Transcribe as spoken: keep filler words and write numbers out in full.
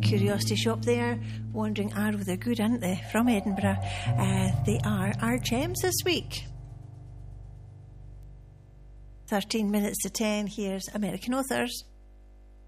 curiosity shop there. Wandering are they're good, aren't they? From Edinburgh. Uh, they are our gems this week. thirteen minutes to ten. Here's American Authors.